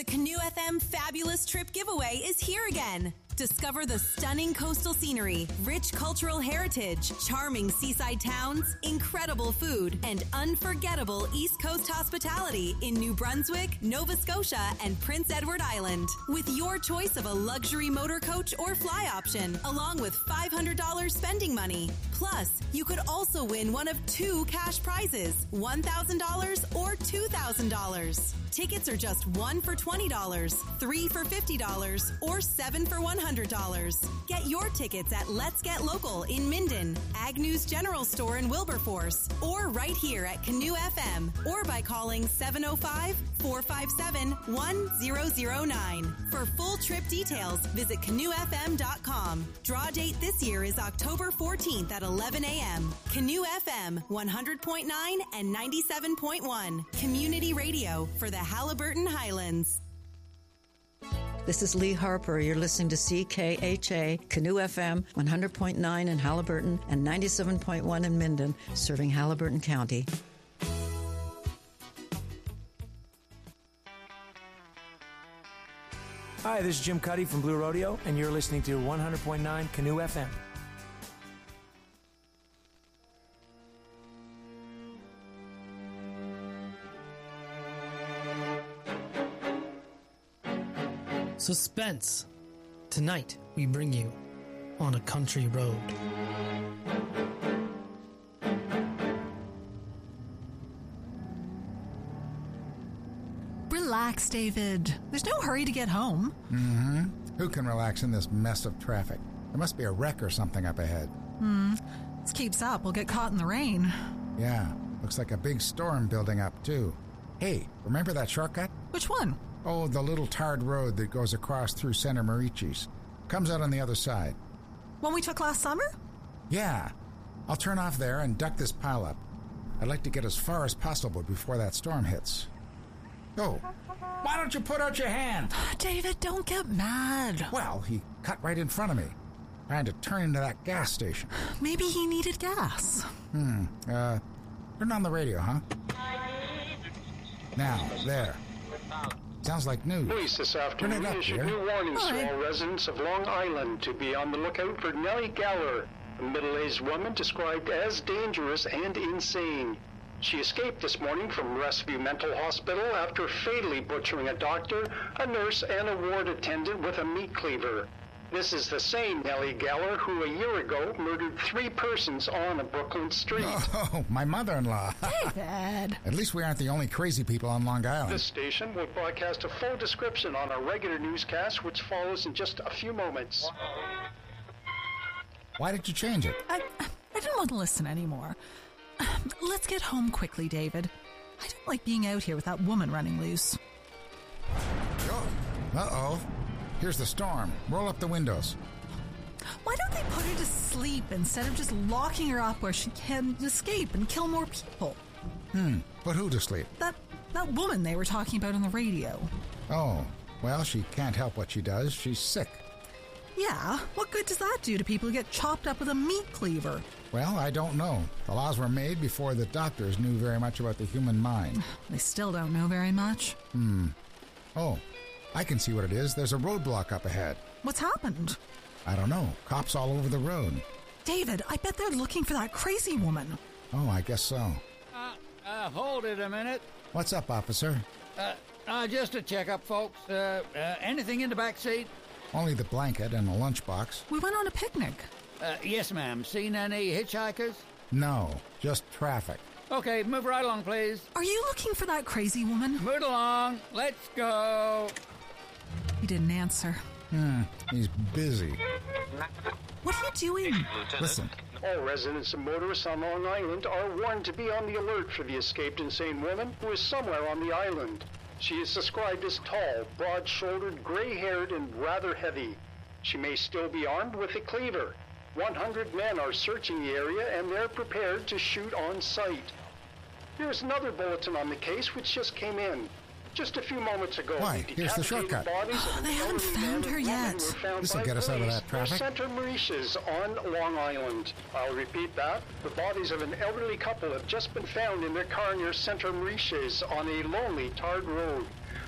The Canoe FM Fabulous Trip Giveaway is here again. Discover the stunning coastal scenery, rich cultural heritage, charming seaside towns, incredible food, and unforgettable East Coast hospitality in New Brunswick, Nova Scotia, and Prince Edward Island. With your choice of a luxury motor coach or fly option, along with $500 spending money. Plus, you could also win one of 2 cash prizes, $1,000 or $2,000. Tickets are just 1 for $20, 3 for $50, or 7 for $100. Get your tickets at Let's Get Local in Minden, Agnew's General Store in Wilberforce, or right here at Canoe FM, or by calling 705-457-1009. For full trip details, visit canoefm.com. Draw date this year is October 14th at 11 a.m. Canoe FM 100.9 and 97.1. Community radio for the Haliburton Highlands. This is Lee Harper. You're listening to CKHA, Canoe FM, 100.9 in Haliburton and 97.1 in Minden, serving Haliburton County. Hi, this is Jim Cuddy from Blue Rodeo, and you're listening to 100.9 Canoe FM. Suspense. Tonight, we bring you On a Country Road. Relax, David. There's no hurry to get home. Mm-hmm. Who can relax in this mess of traffic? There must be a wreck or something up ahead. This keeps up, we'll get caught in the rain. Yeah, looks like a big storm building up, too. Hey, remember that shortcut? Which one? Oh, the little tarred road that goes across through Center Marichis. Comes out on the other side. One we took last summer? Yeah. I'll turn off there and duck this pileup. I'd like to get as far as possible before that storm hits. Oh, why don't you put out your hand? David, don't get mad. Well, he cut right in front of me, trying to turn into that gas station. Maybe he needed gas. Turn on the radio, huh? Now, there. Sounds like news. Police this afternoon issued new warnings to all residents of Long Island to be on the lookout for Nellie Galler, a middle-aged woman described as dangerous and insane. She escaped this morning from Rescue Mental Hospital after fatally butchering a doctor, a nurse, and a ward attendant with a meat cleaver. This is the same Nellie Galler who a year ago murdered 3 persons on a Brooklyn street. Oh, my mother-in-law. David. At least we aren't the only crazy people on Long Island. This station will broadcast a full description on our regular newscast, which follows in just a few moments. Why did you change it? I didn't want to listen anymore. Let's get home quickly, David. I don't like being out here with that woman running loose. Uh-oh. Here's the storm. Roll up the windows. Why don't they put her to sleep instead of just locking her up where she can escape and kill more people? Put who to sleep? That woman they were talking about on the radio. Oh, well, she can't help what she does. She's sick. Yeah, what good does that do to people who get chopped up with a meat cleaver? Well, I don't know. The laws were made before the doctors knew very much about the human mind. They still don't know very much. Oh, I can see what it is. There's a roadblock up ahead. What's happened? I don't know. Cops all over the road. David, I bet they're looking for that crazy woman. Oh, I guess so. Hold it a minute. What's up, officer? Just a checkup, folks. Anything in the back seat? Only the blanket and a lunchbox. We went on a picnic. Yes, ma'am. Seen any hitchhikers? No, just traffic. Okay, move right along, please. Are you looking for that crazy woman? Move along. Let's go. He didn't answer. He's busy. What are you doing? Listen. All residents and motorists on Long Island are warned to be on the alert for the escaped insane woman who is somewhere on the island. She is described as tall, broad-shouldered, gray-haired, and rather heavy. She may still be armed with a cleaver. 100 men are searching the area, and they're prepared to shoot on sight. Here's another bulletin on the case which just came in. Just a few moments ago, Why? Here's the shortcut. They haven't found her yet. This will get us out of that traffic. Center Mauritius on Long Island. I'll repeat that. The bodies of an elderly couple have just been found in their car near Center Mauritius on a lonely, tarred road.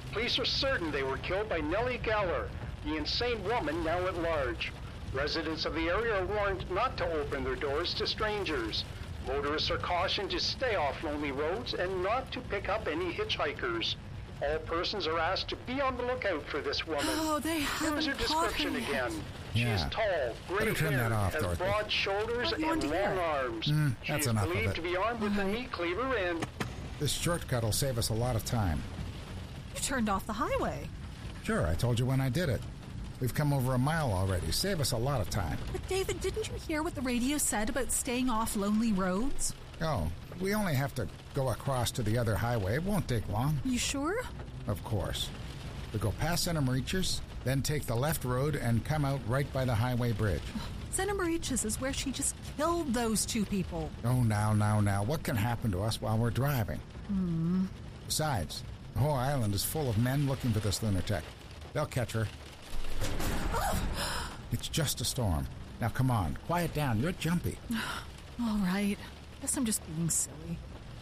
Police are certain they were killed by Nellie Geller, the insane woman now at large. Residents of the area are warned not to open their doors to strangers. Motorists are cautioned to stay off lonely roads and not to pick up any hitchhikers. All persons are asked to be on the lookout for this woman. Oh, they haven't Here's her description caught her yet. again. She is tall, gray hair, has broad shoulders and long arms. She is believed to be armed with a meat cleaver and... This shortcut will save us a lot of time. You turned off the highway. Sure, I told you when I did it. We've come over a mile already. Save us a lot of time. But David, didn't you hear what the radio said about staying off lonely roads? Oh, we only have to go across to the other highway. It won't take long. You sure? Of course. We go past Santa Marichas, then take the left road and come out right by the highway bridge. Santa Marichas is where she just killed those two people. Oh, now. What can happen to us while we're driving? Besides, the whole island is full of men looking for this lunatic. They'll catch her. It's just a storm. Now, come on. Quiet down. You're jumpy. All right. Guess I'm just being silly.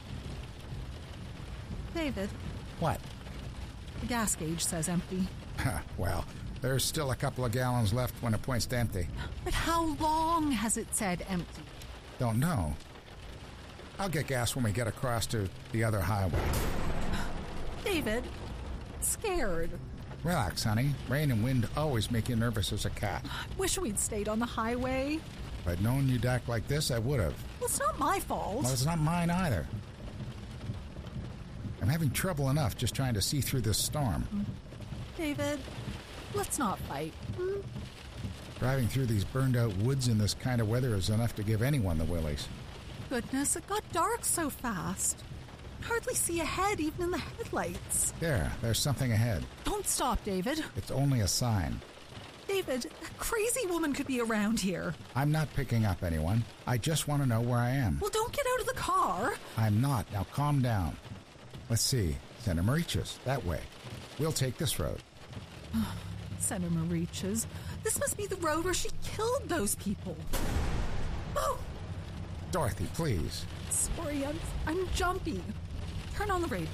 David. What? The gas gauge says empty. Well, there's still a couple of gallons left when it points to empty. But how long has it said empty? Don't know. I'll get gas when we get across to the other highway. David, scared. Relax, honey. Rain and wind always make you nervous as a cat. I wish we'd stayed on the highway. If I'd known you'd act like this, I would have. Well, it's not my fault. Well, it's not mine either. I'm having trouble enough just trying to see through this storm. David, let's not fight. Driving through these burned-out woods in this kind of weather is enough to give anyone the willies. Goodness, it got dark so fast. Hardly see ahead, even in the headlights. There's something ahead. Don't stop, David. It's only a sign. David, that crazy woman could be around here. I'm not picking up anyone. I just want to know where I am. Well, don't get out of the car. I'm not. Now calm down. Let's see. Santa Marichas, that way. We'll take this road. Santa Marichas. This must be the road where she killed those people. Oh! Dorothy, please. Sorry, I'm jumpy. Turn on the radio.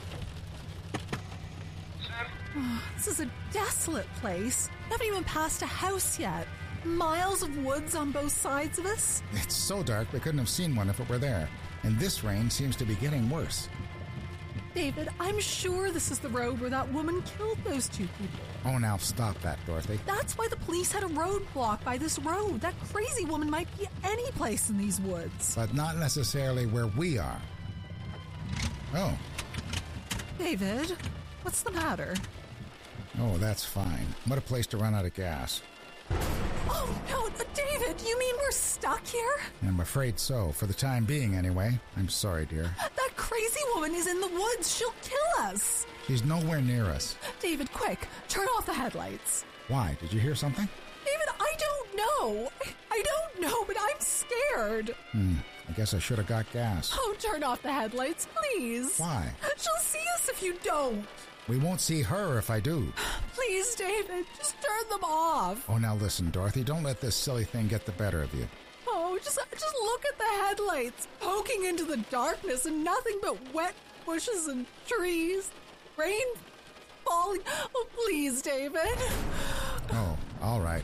This is a desolate place. We haven't even passed a house yet. Miles of woods on both sides of us. It's so dark we couldn't have seen one if it were there. And this rain seems to be getting worse. David, I'm sure this is the road where that woman killed those two people. Oh, now stop that, Dorothy. That's why the police had a roadblock by this road. That crazy woman might be any place in these woods. But not necessarily where we are. Oh. David, what's the matter? Oh, that's fine. What a place to run out of gas. Oh, no, David, you mean we're stuck here? I'm afraid so, for the time being anyway. I'm sorry, dear. That crazy woman is in the woods. She'll kill us. She's nowhere near us. David, quick, turn off the headlights. Why? Did you hear something? David, I don't know. I don't know, but I'm scared. I guess I should have got gas. Oh, turn off the headlights, please. Why? She'll see us if you don't. We won't see her if I do. Please, David, just turn them off. Oh, now listen, Dorothy, don't let this silly thing get the better of you. Oh, just look at the headlights, poking into the darkness and nothing but wet bushes and trees. Rain falling. Oh, please, David. Oh, all right.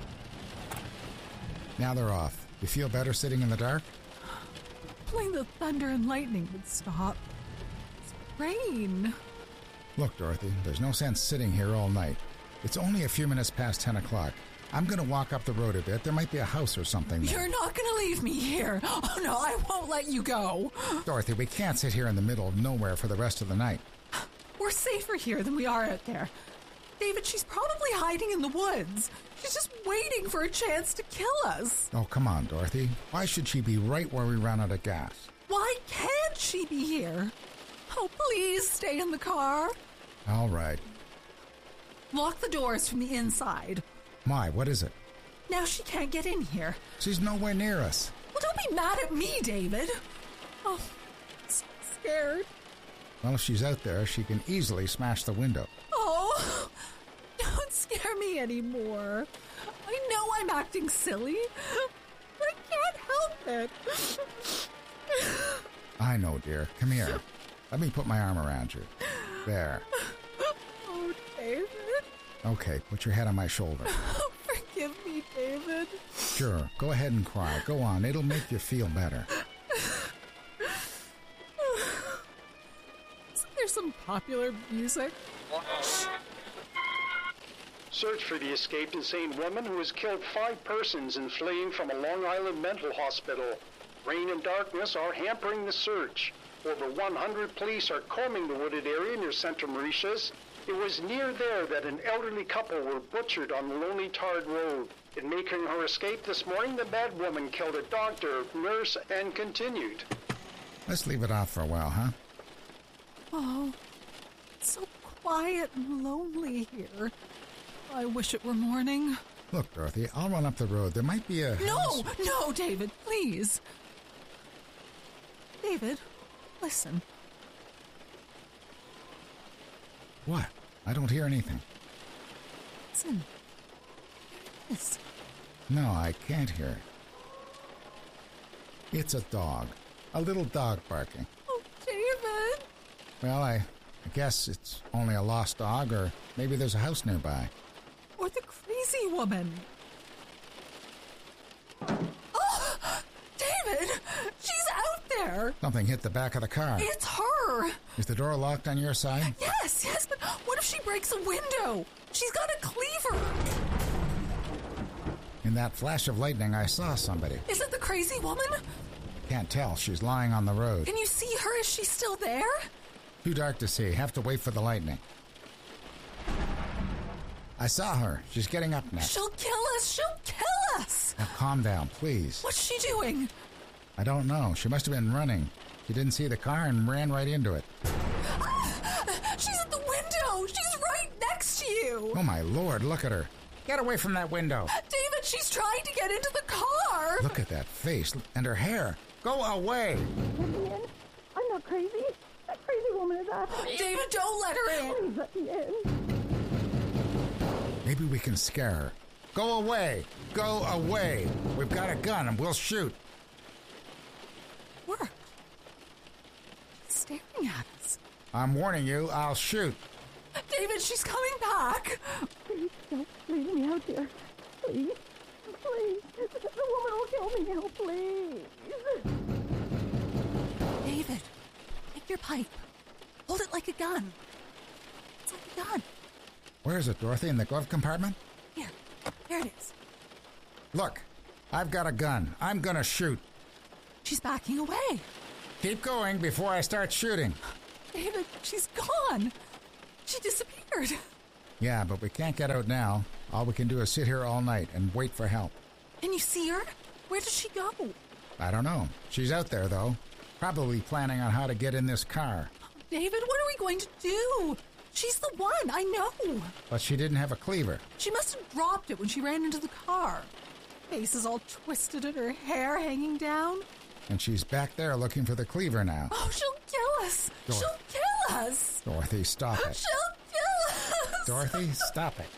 Now they're off. You feel better sitting in the dark? Only the thunder and lightning would stop. It's rain. Look, Dorothy, there's no sense sitting here all night. It's only a few minutes past 10 o'clock. I'm going to walk up the road a bit. There might be a house or something there. You're not going to leave me here. Oh, no, I won't let you go. Dorothy, we can't sit here in the middle of nowhere for the rest of the night. We're safer here than we are out there. David, she's probably hiding in the woods. She's just waiting for a chance to kill us. Oh, come on, Dorothy. Why should she be right where we run out of gas? Why can't she be here? Oh, please stay in the car. All right. Lock the doors from the inside. My, what is it? Now she can't get in here. She's nowhere near us. Well, don't be mad at me, David. Oh, I'm so scared. Well, if she's out there, she can easily smash the window. Oh, don't scare me anymore. I know I'm acting silly, but I can't help it. I know, dear. Come here. Let me put my arm around you. There. Oh, Okay, put your head on my shoulder. Forgive me, David. Sure, go ahead and cry. Go on, it'll make you feel better. Isn't there some popular music? Search for the escaped insane woman who has killed 5 persons in fleeing from a Long Island mental hospital. Rain and darkness are hampering the search. Over 100 police are combing the wooded area near Santa Mauritius. It was near there that an elderly couple were butchered on the lonely tarred road. In making her escape this morning, the mad woman killed a doctor, nurse, and continued. Let's leave it off for a while, huh? Oh, it's so quiet and lonely here. I wish it were morning. Look, Dorothy, I'll run up the road. There might be a house. No, David, please. David, listen. What? I don't hear anything. Listen. Yes. No, I can't hear it. It's a dog. A little dog barking. Oh, David. Well, I guess it's only a lost dog, or maybe there's a house nearby. Or the crazy woman. Oh, David! She's out there! Something hit the back of the car. It's her! Is the door locked on your side? Yes, but what if she breaks a window? She's got a cleaver! In that flash of lightning, I saw somebody. Is it the crazy woman? Can't tell. She's lying on the road. Can you see her? Is she still there? Too dark to see. Have to wait for the lightning. I saw her. She's getting up next. She'll kill us! She'll kill us! Now calm down, please. What's she doing? I don't know. She must have been running. She didn't see the car and ran right into it. She's at the window! She's right next to you! Oh, my Lord, look at her. Get away from that window. David, she's trying to get into the car! Look at that face and her hair. Go away! Let me in. I'm not crazy. That crazy woman is after me. David, don't let her in! Please let me in. Maybe we can scare her. Go away! Go away! We've got a gun and we'll shoot. Work. She's staring at us. I'm warning you, I'll shoot. David, she's coming back! Please don't leave me out here. Please. Please. The woman will kill me now, please. David, take your pipe. Hold it like a gun. It's like a gun. Where is it, Dorothy? In the glove compartment? Here it is. Look, I've got a gun. I'm gonna shoot. She's backing away. Keep going before I start shooting. David, she's gone. She disappeared. Yeah, but we can't get out now. All we can do is sit here all night and wait for help. Can you see her? Where did she go? I don't know. She's out there, though. Probably planning on how to get in this car. David, what are we going to do? She's the one, I know. But she didn't have a cleaver. She must have dropped it when she ran into the car. Face is all twisted and her hair hanging down. And she's back there looking for the cleaver now. Oh, she'll kill us. She'll kill us. Dorothy, stop it. She'll kill us. Dorothy, stop it.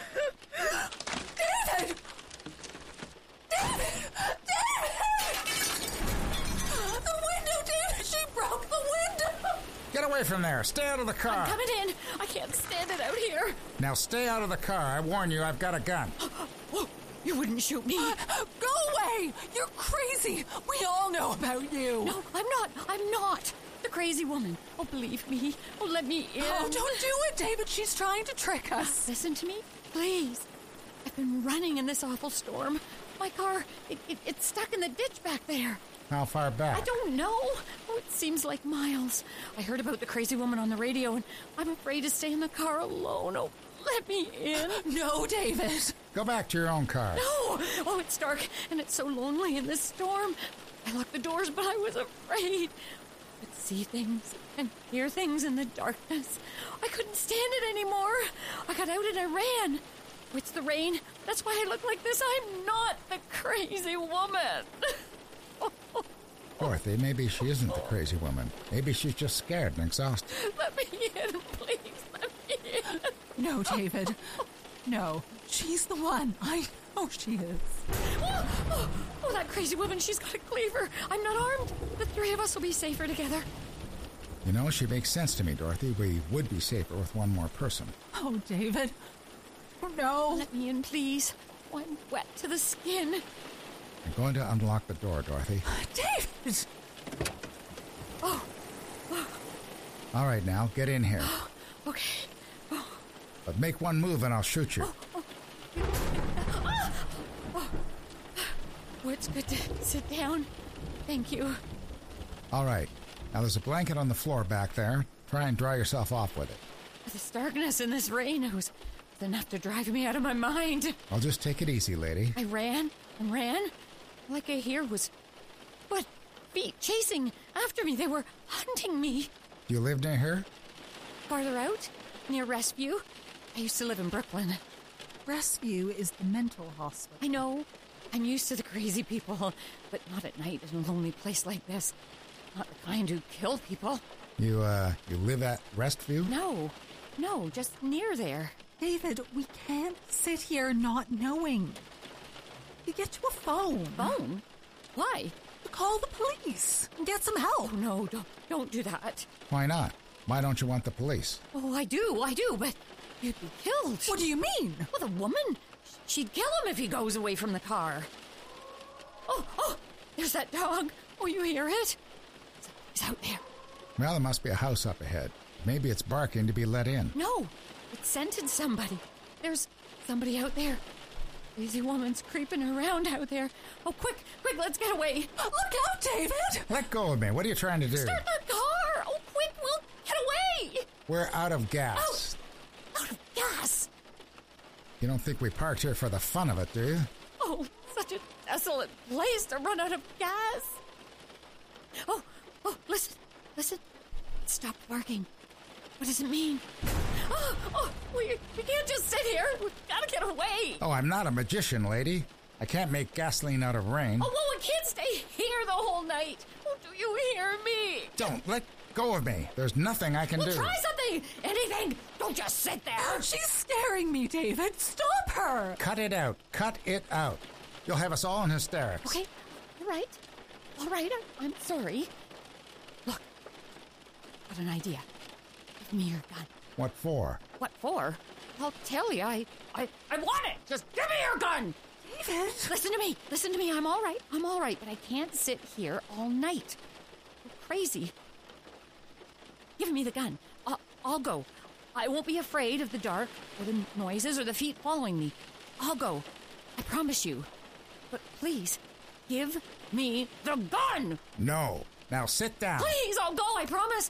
David! David! David! The window, David! She broke the window! Get away from there. Stay out of the car. I'm coming in. I can't stand it out here. Now stay out of the car. I warn you, I've got a gun. Oh, you wouldn't shoot me. Go away! You're crazy! We all know about you! No, I'm not. The crazy woman. Oh, believe me. Oh, let me in. Oh, don't do it, David. She's trying to trick us. Listen to me, please. I've been running in this awful storm. My car, it's stuck in the ditch back there. How far back? I don't know. Oh, it seems like miles. I heard about the crazy woman on the radio, and I'm afraid to stay in the car alone. Oh, let me in. No, David. Go back to your own car. No. Oh, it's dark, and it's so lonely in this storm. I locked the doors, but I was afraid. I could see things and hear things in the darkness. I couldn't stand it anymore. I got out and I ran. Oh, it's the rain. That's why I look like this. I'm not the crazy woman. Dorothy, maybe she isn't the crazy woman. Maybe she's just scared and exhausted. Let me in, please. Let me in. No, David. No. She's the one. I know she is. Oh, that crazy woman. She's got a cleaver. I'm not armed. The three of us will be safer together. You know, she makes sense to me, Dorothy. We would be safer with one more person. Oh, David. Oh, no. Let me in, please. Oh, I'm wet to the skin. I'm going to unlock the door, Dorothy. David! Oh. All right, now, get in here. Okay. But make one move and I'll shoot you. Oh, it's good to sit down. Thank you. All right. Now, there's a blanket on the floor back there. Try and dry yourself off with it. This darkness and this rain, it was enough to drive me out of my mind. I'll just take it easy, lady. I ran and ran. Like I hear was... What? Feet chasing after me. They were hunting me. Do you live near here? Farther out, near Rescue. I used to live in Brooklyn. Rescue is the mental hospital. I know. I'm used to the crazy people, but not at night in a lonely place like this. Not the kind who kill people. You live at Restview? No, just near there. David, we can't sit here not knowing. You get to a phone. Phone? Why? To call the police and get some help. Oh, no, don't do that. Why not? Why don't you want the police? Oh, I do, but you'd be killed. What do you mean? Well, the woman, she'd kill him if he goes away from the car. Oh, there's that dog. Oh, you hear it? He's out there. Well, there must be a house up ahead. Maybe it's barking to be let in. No, it scented somebody. There's somebody out there. Crazy woman's creeping around out there. Oh, quick, let's get away. Look out, David! Let go of me. What are you trying to do? Start that car! Oh, quick, we'll get away! We're out of gas. Out of gas? You don't think we parked here for the fun of it, do you? Oh, such a desolate place to run out of gas. Oh, listen. Stop barking. What does it mean? We can't just sit here. We've got to get away. Oh, I'm not a magician, lady. I can't make gasoline out of rain. Oh, well, we can't stay here the whole night. Oh, do you hear me? Don't let go of me. There's nothing I can do. Try something. Anything. Don't just sit there. Oh, she's scaring me, David. Stop her. Cut it out. Cut it out. You'll have us all in hysterics. Okay. All right. I'm sorry. Look. Got an idea. Give me your gun. What for? What for? I'll tell you. I want it. Just give me your gun. David. Listen to me. I'm all right, but I can't sit here all night. You're crazy. Give me the gun. I'll go. I won't be afraid of the dark or the noises or the feet following me. I'll go. I promise you. But please, give me the gun. No. Now sit down. Please, I'll go. I promise.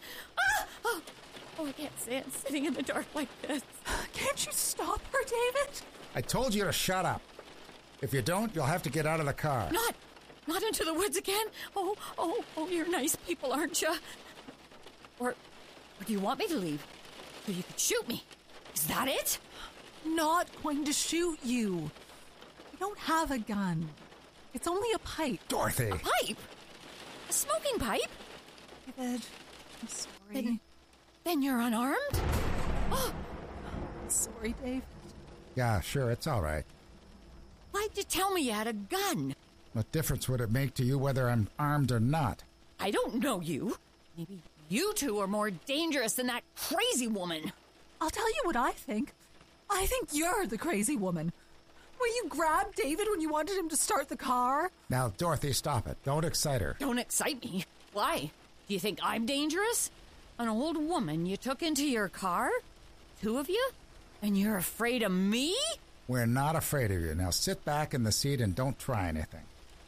Oh, I can't stand sitting in the dark like this. Can't you stop her, David? I told you to shut up. If you don't, you'll have to get out of the car. Not into the woods again? Oh, you're nice people, aren't you? Or do you want me to leave? So you could shoot me. Is that it? Not going to shoot you. I don't have a gun. It's only a pipe. Dorothy. A pipe? A smoking pipe? David, I'm sorry. Then you're unarmed? Oh. Sorry, David. Yeah, sure, it's all right. Why'd you tell me you had a gun? What difference would it make to you whether I'm armed or not? I don't know you. Maybe you two are more dangerous than that crazy woman. I'll tell you what I think. I think you're the crazy woman. Will you grab David when you wanted him to start the car? Now, Dorothy, stop it. Don't excite her. Don't excite me? Why? Do you think I'm dangerous? An old woman you took into your car? Two of you? And you're afraid of me? We're not afraid of you. Now sit back in the seat and don't try anything.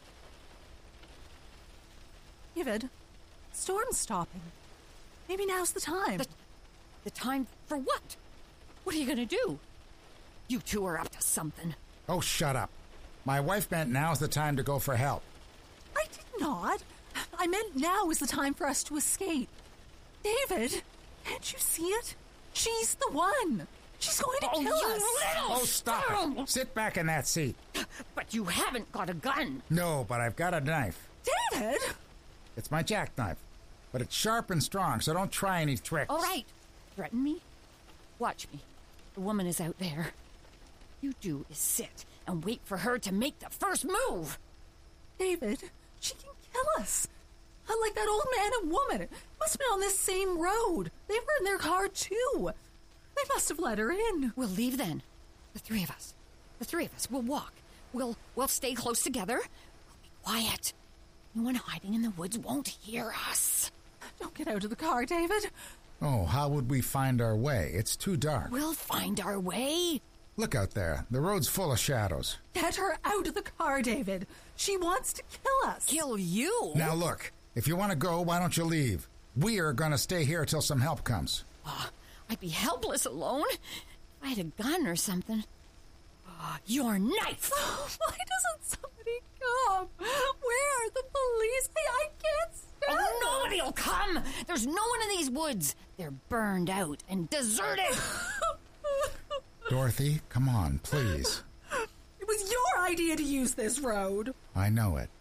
David, storm's stopping. Maybe now's the time. The time for what? What are you going to do? You two are up to something. Oh, shut up. My wife meant now's the time to go for help. I did not. I meant now is the time for us to escape. David, can't you see it? She's the one. She's going to kill us. Oh, stop it. Sit back in that seat. But you haven't got a gun. No, but I've got a knife. David! It's my jackknife. But it's sharp and strong, so don't try any tricks. All right. Threaten me? Watch me. The woman is out there. You do is sit and wait for her to make the first move. David, she can kill us. Like that old man and woman. Must have been on this same road. They were in their car, too. They must have let her in. We'll leave then. The three of us. We'll walk. We'll stay close together. We'll be quiet. No one hiding in the woods won't hear us. Don't get out of the car, David. Oh, how would we find our way? It's too dark. We'll find our way. Look out there. The road's full of shadows. Get her out of the car, David. She wants to kill us. Kill you? Now look, if you want to go, why don't you leave? We are going to stay here till some help comes. I'd be helpless alone. If I had a gun or something. Your knife! Why doesn't somebody come? Where are the police? I can't stand it. Nobody'll come! There's no one in these woods. They're burned out and deserted. Dorothy, come on, please. It was your idea to use this road. I know it.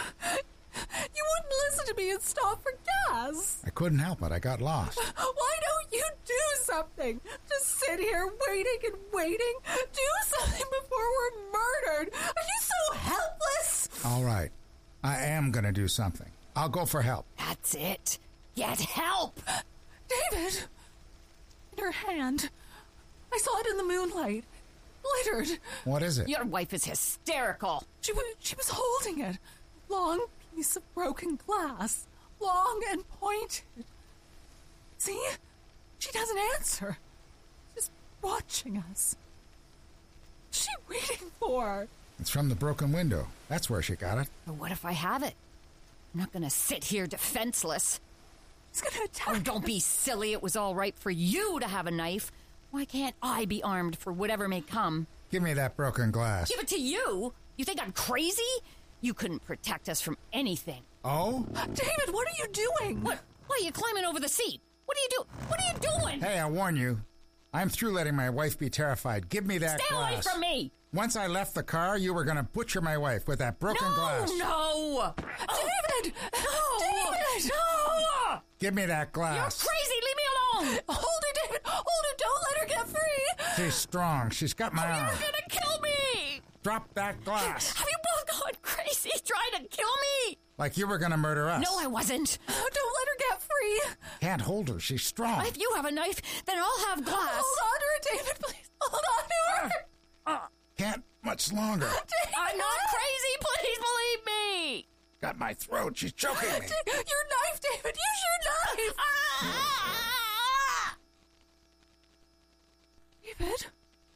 You wouldn't listen to me and stop for gas. I couldn't help it. I got lost. Why don't you do something? Just sit here waiting and waiting. Do something before we're murdered. Are you so helpless? All right. I am going to do something. I'll go for help. That's it. Get help. David, in her hand. I saw it in the moonlight. Glittered. What is it? Your wife is hysterical. She was holding it. Long piece of broken glass. Long and pointed. See? She doesn't answer. She's watching us. What's she waiting for? It's from the broken window. That's where she got it. But what if I have it? I'm not going to sit here defenseless. She's going to attack. Oh, don't be silly. It was all right for you to have a knife. Why can't I be armed for whatever may come? Give me that broken glass. Give it to you? You think I'm crazy? You couldn't protect us from anything. Oh? David, what are you doing? What? Why are you climbing over the seat? What are you doing? What are you doing? Hey, I warn you. I'm through letting my wife be terrified. Give me that glass. Stay away from me! Once I left the car, you were going to butcher my wife with that broken glass. No! David! No! David! No! Give me that glass. You're crazy! Leave me alone! Hold her, David! Hold her! Don't let her get free! She's strong. She's got my arm. You're gonna kill me! Drop that glass. Have you both gone crazy trying to kill me? Like you were going to murder us. No, I wasn't. Don't let her get free. Can't hold her. She's strong. If you have a knife, then I'll have glass. Hold on to her, David, please. Hold on to her. Can't much longer. David. I'm not crazy. Please believe me. Got my throat. She's choking me. Your knife, David. Use your knife. David?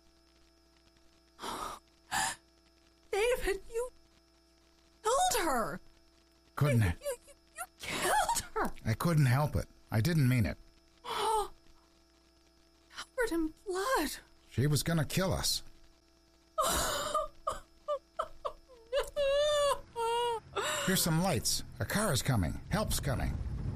David, you killed her. Couldn't You killed her. I couldn't help it. I didn't mean it. Oh, covered in blood. She was going to kill us. Here's some lights. A car is coming. Help's coming.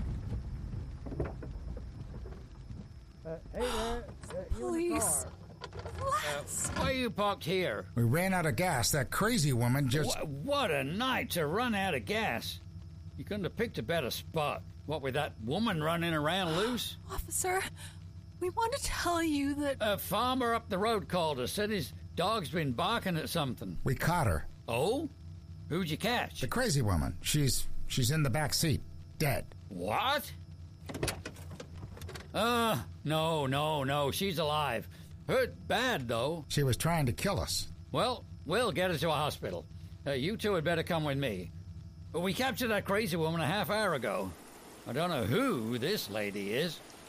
Hey there. Police. Why are you parked here? We ran out of gas. That crazy woman just... What a night to run out of gas. You couldn't have picked a better spot. What with that woman running around loose? Officer, we want to tell you that... A farmer up the road called us, said his dog's been barking at something. We caught her. Oh? Who'd you catch? The crazy woman. She's in the back seat. Dead. What? No. She's alive. Hurt bad, though. She was trying to kill us. Well, we'll get her to a hospital. You two had better come with me. We captured that crazy woman a half hour ago. I don't know who this lady is.